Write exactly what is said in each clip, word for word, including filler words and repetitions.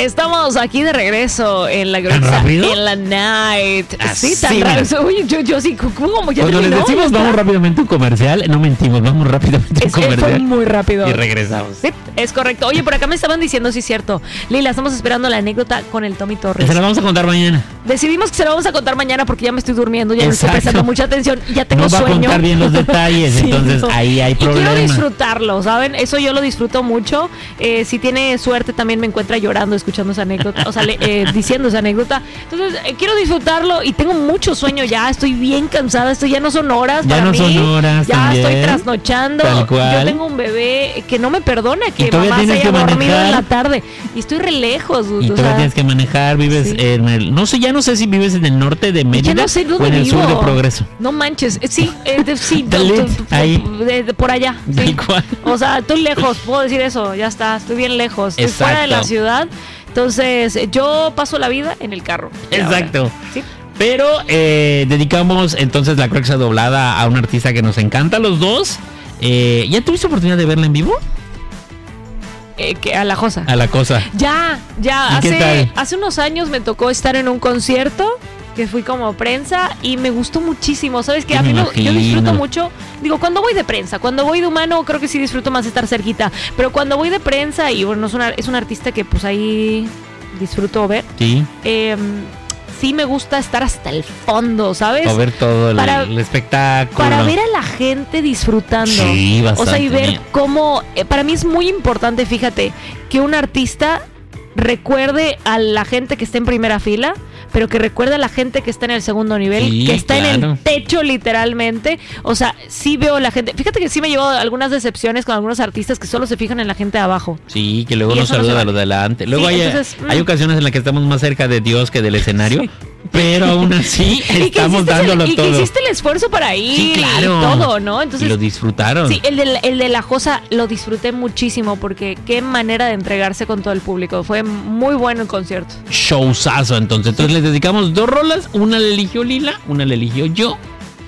Estamos aquí de regreso en la gruesa, en la night. Así, sí, tan rápido. Uy, yo, yo sí, ¿cómo? Ya Cuando terminó, les decimos vamos rápidamente a un comercial, no mentimos, vamos rápidamente a un es, comercial. Fue muy rápido. Y regresamos. Sí, es correcto. Oye, por acá me estaban diciendo, sí es cierto. Lila, estamos esperando la anécdota con el Tommy Torres. Se la vamos a contar mañana. Decidimos que se la vamos a contar mañana porque ya me estoy durmiendo, ya me estoy prestando mucha atención, ya tengo no sueño. No va a contar bien los detalles, sí, entonces no. ahí hay problema. Y quiero disfrutarlo, ¿saben? Eso yo lo disfruto mucho. Eh, si tiene suerte también me encuentra llorando escuchando esa anécdota, o sea, le, eh, diciendo esa anécdota. Entonces, eh, quiero disfrutarlo y tengo mucho sueño ya, estoy bien cansada, esto ya no son horas ya para no mí. son horas Ya también. estoy trasnochando. Tal cual. Yo tengo un bebé que no me perdona que mamá se haya que dormido manejar. en la tarde y estoy re lejos. Y todavía sea, tienes que manejar, vives sí. en el, no sé, ya no sé si vives en el norte de Mérida no sé o en el vivo. sur de Progreso. No manches, sí, eh, de, sí, de, de, ahí. De, de, por allá. Sí. Cual. O sea, estoy lejos, puedo decir eso, ya está, estoy bien lejos, estoy Exacto. fuera de la ciudad. Entonces, yo paso la vida en el carro. Exacto. ¿Sí? Pero eh, dedicamos entonces la Croxa doblada a un artista que nos encanta los dos. Eh, ¿Ya tuviste oportunidad de verla en vivo? Eh, que a la cosa. A la cosa. Ya, ya. Hace, hace unos años me tocó estar en un concierto que fui como prensa y me gustó muchísimo. ¿Sabes qué? A mí lo, yo disfruto mucho. Digo, cuando voy de prensa, cuando voy de humano, creo que sí disfruto más estar cerquita. Pero cuando voy de prensa, y bueno, es, una, es un artista que pues ahí disfruto ver. Sí. Eh, sí me gusta estar hasta el fondo, ¿sabes? Para ver todo el, para, el espectáculo. Para ver a la gente disfrutando. Sí, bastante. O sea, y ver bien. cómo... Eh, para mí es muy importante, fíjate, que un artista recuerde a la gente que está en primera fila, pero que recuerde a la gente que está en el segundo nivel, sí, que está claro. en el techo literalmente. O sea, sí veo la gente. Fíjate que sí me llevo algunas decepciones con algunos artistas que solo se fijan en la gente de abajo. Sí, que luego nos saludan no a lo de adelante. Luego sí, hay, entonces, hay ocasiones en las que estamos más cerca de Dios que del escenario. Sí. Pero aún así estamos dándolo el, y todo. Y que hiciste el esfuerzo para ir sí, claro. y todo, ¿no? Entonces, y lo disfrutaron. Sí, el de, el de La Josa lo disfruté muchísimo porque qué manera de entregarse con todo el público. Fue muy bueno el concierto. Showzazo, entonces. Entonces les dedicamos dos rolas. Una la eligió Lila, una la eligió yo.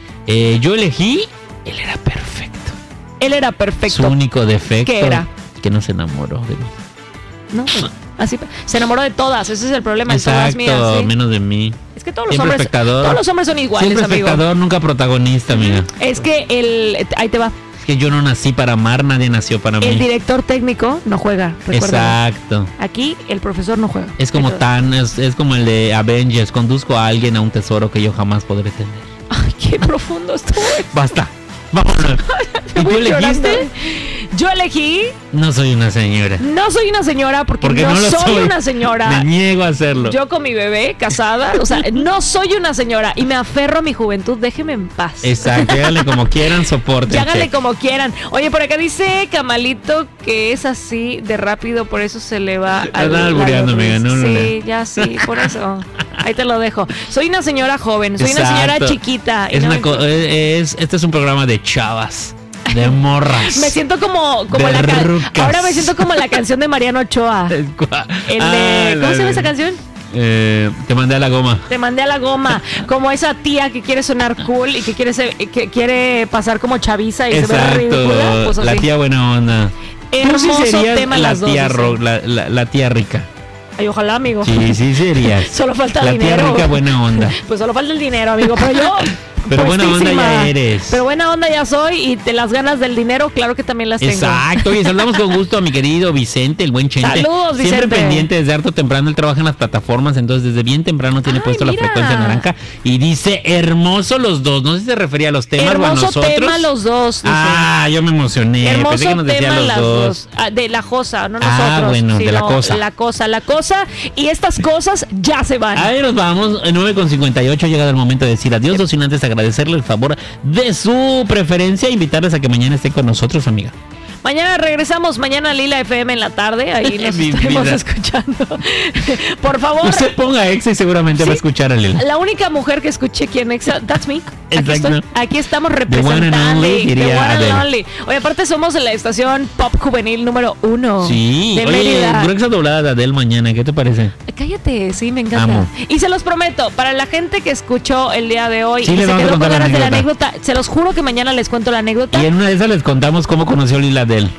Eh, yo elegí, él era perfecto. Él era perfecto. Su único defecto. ¿Qué era? Que no se enamoró de mí. No, así se enamoró de todas, ese es el problema. Exacto, todas mías, ¿sí? menos de mí. Es que todos los Siempre hombres, espectador. todos los hombres son iguales, Siempre amigo. espectador, nunca protagonista, amiga. Es que el, ahí te va. Es que yo no nací para amar, nadie nació para mí. El director técnico no juega, recuerda. Exacto. Aquí el profesor no juega. Es como tan, es, es como el de Avengers, conduzco a alguien a un tesoro que yo jamás podré tener. Ay, qué profundo estuvo. Basta. Vámonos. ¿Y tú elegiste? Yo elegí... No soy una señora. No soy una señora porque, porque no, no soy, soy una señora. Me niego a hacerlo. Yo con mi bebé, casada, o sea, no soy una señora y me aferro a mi juventud, déjeme en paz. Exacto, háganle como quieran, soporten. Háganle como quieran. Oye, por acá dice Camalito que es así de rápido, por eso se le va a... Están albureando, amiga, no, no, Sí, ya sí, por eso. Ahí te lo dejo. Soy una señora joven, soy Exacto. una señora chiquita. Es no una co- es, este es un programa de chavas, de morras. Me siento como, como la can- ahora me siento como la canción de Mariano Ochoa. El de, ah, ¿cómo se llama esa canción? Eh, te mandé a la goma. Te mandé a la goma. Como esa tía que quiere sonar cool y que quiere ser, que quiere pasar como chaviza y Exacto. se ve ridícula. Pues la tía buena onda. Hermoso sí tema la las tía dos. ro- la, la, la tía rica. Ay, ojalá, amigo. Sí, sí serías. Solo falta la dinero. La tía rica buena onda. Pues solo falta el dinero, amigo. Pero yo... Pero buena onda ya eres. Pero buena onda ya soy y te las ganas del dinero, claro que también las tengo. Exacto. Oye, saludamos con gusto a mi querido Vicente, el buen Chente. Saludos, Vicente. Siempre pendiente desde harto temprano. Él trabaja en las plataformas, entonces desde bien temprano tiene Ay, puesto mira. la frecuencia naranja. Y dice, hermoso los dos. No sé si se refería a los temas hermoso o a nosotros. Hermoso tema los dos. Dice. Ah, yo me emocioné. Hermoso Pensé que nos decía tema los las dos. dos. Ah, de la cosa, no nosotros. Ah, bueno, de la cosa. La cosa, la cosa. Y estas cosas ya se van. Ahí nos vamos. nueve con cincuenta y ocho. Ha llegado el momento de decir adiós. No sin antes agradecerle el favor de su preferencia, invitarles a que mañana estén con nosotros, amiga. Mañana regresamos, mañana Lila F M en la tarde, ahí nos estaremos vida. escuchando. Por favor. Usted ponga Exa y seguramente ¿sí? va a escuchar a Lila. La única mujer que escuché aquí en Exa, that's me. Aquí, estoy, aquí estamos representando. The one and only, The one and only. Oye, aparte somos la estación pop juvenil número uno. Sí. De Oye, Mérida. Gruexa doblada de Adele mañana, ¿qué te parece? Cállate, sí, me encanta. Amo. Y se los prometo, para la gente que escuchó el día de hoy sí, y se quedó con ganas de la anécdota, se los juro que mañana les cuento la anécdota. Y en una de esas les contamos cómo conoció Lila Adele.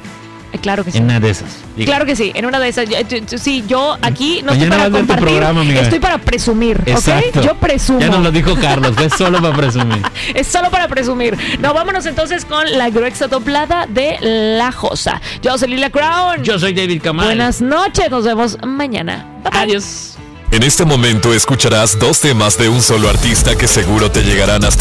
Claro que sí. En una de esas. Diga. Claro que sí, en una de esas. Yo, yo, sí, yo aquí no Mañana estoy para compartir, programa, estoy para presumir, Exacto. ¿ok? Yo presumo. Ya nos lo dijo Carlos, es solo para presumir. Es solo para presumir. No, vámonos entonces con la gruesa doblada de La Josa. Yo soy Lila Crown. Yo soy David Kamal. Buenas noches, nos vemos mañana. Bye, bye. Adiós. En este momento escucharás dos temas de un solo artista que seguro te llegarán hasta